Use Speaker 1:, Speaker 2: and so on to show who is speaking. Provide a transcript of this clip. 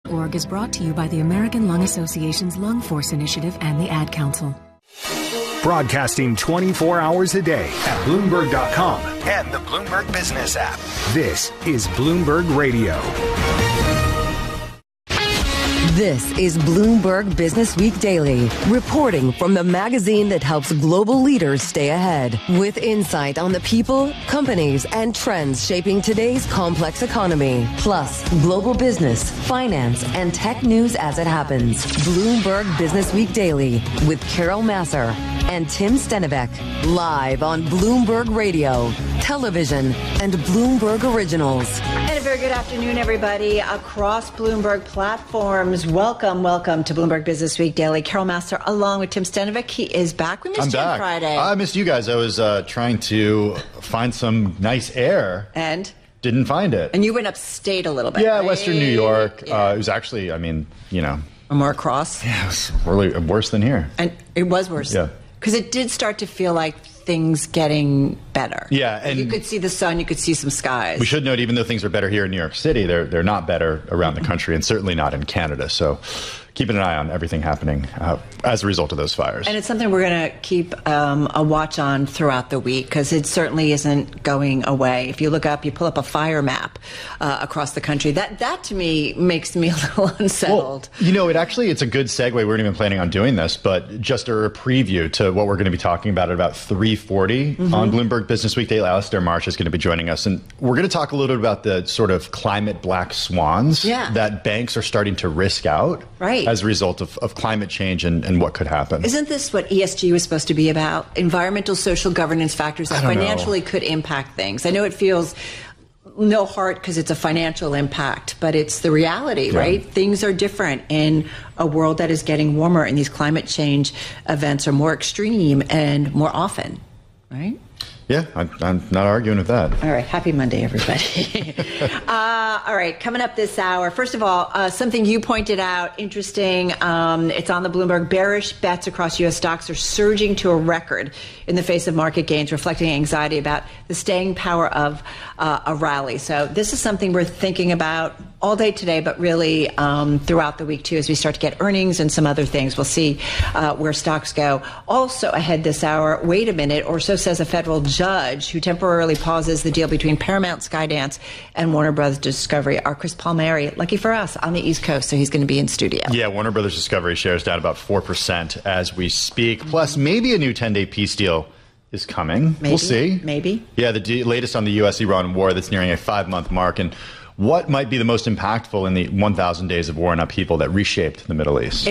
Speaker 1: Org is brought to you by the American Lung Association's Lung Force Initiative and the Ad Council.
Speaker 2: Broadcasting 24 hours a day at Bloomberg.com and the Bloomberg Business app. This is Bloomberg Radio.
Speaker 3: This is Bloomberg Business Week Daily, reporting from the magazine that helps global leaders stay ahead, with insight on the people, companies, and trends shaping today's complex economy, plus global business, finance, and tech news as it happens. Bloomberg Business Week Daily with Carol Massar and Tim Stenivek, live on Bloomberg Radio, television, and Bloomberg Originals.
Speaker 4: And a very good afternoon, everybody, across Bloomberg platforms. Welcome to Bloomberg Business Week Daily. Carol Massar along with Tim Stenivek. He is back. We missed you on Friday.
Speaker 5: I missed you guys. I was trying to find some nice air.
Speaker 4: And?
Speaker 5: Didn't find it.
Speaker 4: And you went upstate a little bit,
Speaker 5: Yeah,
Speaker 4: right?
Speaker 5: Western New York.
Speaker 4: Yeah.
Speaker 5: It was actually,
Speaker 4: More across?
Speaker 5: Yeah, it was really worse than here.
Speaker 4: And it was worse.
Speaker 5: Yeah.
Speaker 4: Because it did start to feel like things getting better.
Speaker 5: Yeah, and
Speaker 4: you could see the sun, you could see some skies.
Speaker 5: We should note, even though things are better here in New York City, they're not better around the country, and certainly not in Canada. So keeping an eye on everything happening as a result of those fires.
Speaker 4: And it's something we're going to keep a watch on throughout the week, because it certainly isn't going away. If you look up, you pull up a fire map across the country, that to me makes me a little unsettled.
Speaker 5: Well, it's a good segue. We weren't even planning on doing this, but just a preview to what we're going to be talking about at about 3:40 on Bloomberg Business Week Daily. Alastair Marsh is going to be joining us, and we're going to talk a little bit about the sort of climate black swans that banks are starting to risk out.
Speaker 4: Right.
Speaker 5: As a result of climate change and what could happen.
Speaker 4: Isn't this what ESG was supposed to be about? Environmental, social governance factors that financially could impact things. I know it feels no heart because it's a financial impact, but it's the reality, right? Things are different in a world that is getting warmer, and these climate change events are more extreme and more often, right?
Speaker 5: Yeah, I'm not arguing with that.
Speaker 4: All right. Happy Monday, everybody. All right. Coming up this hour, first of all, something you pointed out, interesting. It's on the Bloomberg. Bearish bets across U.S. stocks are surging to a record in the face of market gains, reflecting anxiety about the staying power of a rally. So this is something we're thinking about all day today, but really throughout the week, too, as we start to get earnings and some other things. We'll see where stocks go. Also ahead this hour, wait a minute, or so says a federal judge who temporarily pauses the deal between Paramount, Skydance, and Warner Brothers Discovery. Our Chris Palmieri, lucky for us, on the East Coast, so he's going to be in studio.
Speaker 5: Yeah, Warner Brothers Discovery shares down about 4% as we speak. Plus, maybe a new 10-day peace deal is coming. We'll see.
Speaker 4: Maybe.
Speaker 5: Yeah, the latest on the U.S.-Iran war that's nearing a 5-month mark. And what might be the most impactful in the 1,000 days of war and upheaval that reshaped the Middle East?